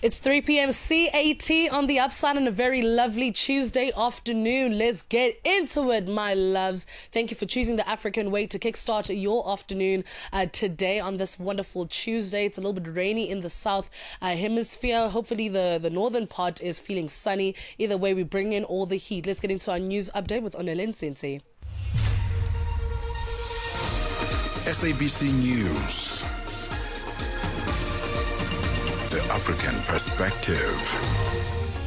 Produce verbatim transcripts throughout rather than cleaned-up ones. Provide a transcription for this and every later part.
It's three p.m. C A T on the upside on a very lovely Tuesday afternoon. Let's get into it, my loves. Thank you for choosing the African way to kickstart your afternoon uh, today on this wonderful Tuesday. It's a little bit rainy in the south uh, hemisphere. Hopefully the, the northern part is feeling sunny. Either way, we bring in all the heat. Let's get into our news update with Onelen Sensei. S A B C News. The African Perspective.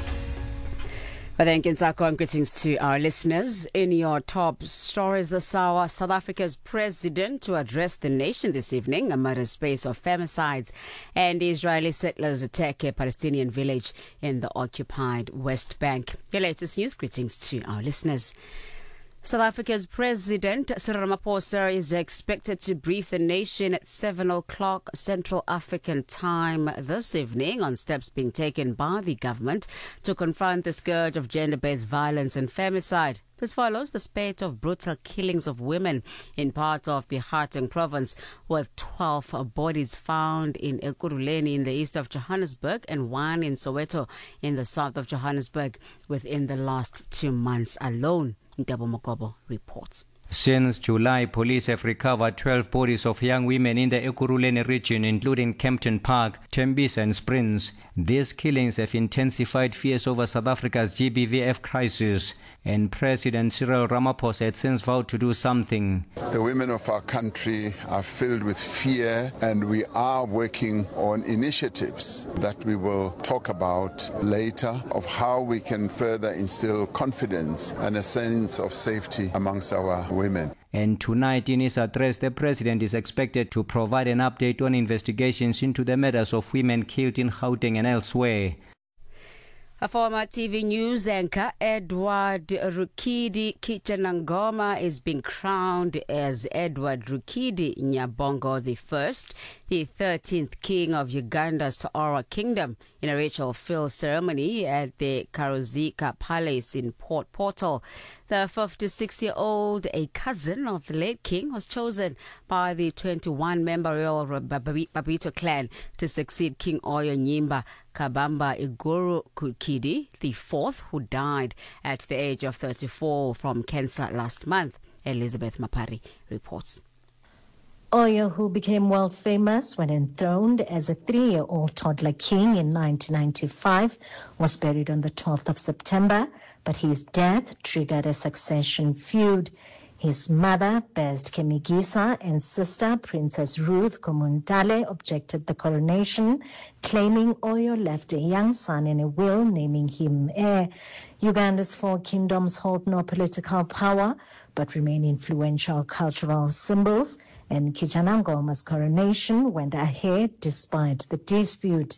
But thank you, Nzako, and greetings to our listeners. In your top stories this hour, South Africa's president to address the nation this evening amid a space of femicides, and Israeli settlers attack a Palestinian village in the occupied West Bank. Your latest news, greetings to our listeners. South Africa's President Cyril Ramaphosa is expected to brief the nation at seven o'clock Central African time this evening on steps being taken by the government to confront the scourge of gender-based violence and femicide. This follows the spate of brutal killings of women in part of the Gauteng province, with twelve bodies found in Ekurhuleni in the east of Johannesburg and one in Soweto in the south of Johannesburg within the last two months alone. Ndabo Mokobo reports. Since July, police have recovered twelve bodies of young women in the Ekurhuleni region, including Kempton Park, Tembisa and Springs. These killings have intensified fears over South Africa's G B V F crisis, and President Cyril Ramaphosa had since vowed to do something. The women of our country are filled with fear, and we are working on initiatives that we will talk about later of how we can further instill confidence and a sense of safety amongst our women. And tonight in his address, the president is expected to provide an update on investigations into the murders of women killed in Gauteng and elsewhere. A former T V news anchor, Edward Rukidi Kichanangoma, is being crowned as Edward Rukidi Nyabongo the First, the thirteenth king of Uganda's Taora Kingdom, in a ritual-filled ceremony at the Karuzika Palace in Port Portal. The fifty-six-year-old, a cousin of the late king, was chosen by the twenty-one-member Royal Babito clan to succeed King Oyo Nyimba Kabamba Iguru Kukidi the Fourth, who died at the age of thirty-four from cancer last month. Elizabeth Mapari reports. Oyo, who became world famous when enthroned as a three-year-old toddler king in nineteen ninety-five, was buried on the twelfth of September, but his death triggered a succession feud. His mother, Best Kemigisa, and sister, Princess Ruth Komundale, objected the coronation, claiming Oyo left a young son in a will naming him heir. Uganda's four kingdoms hold no political power, but remain influential cultural symbols, and Kichanangoma's coronation went ahead despite the dispute.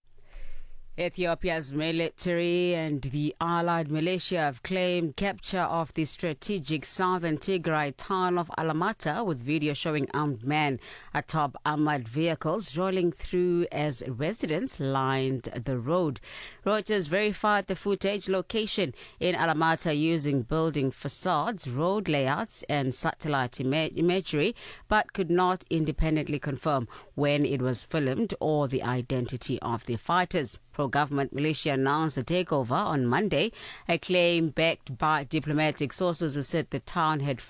Ethiopia's military and the allied militia have claimed capture of the strategic southern Tigray town of Alamata, with video showing armed men atop armored vehicles rolling through as residents lined the road. Reuters verified the footage location in Alamata using building facades, road layouts and satellite ima- imagery, but could not independently confirm when it was filmed or the identity of the fighters. Pro-government militia announced the takeover on Monday, a claim backed by diplomatic sources who said the town had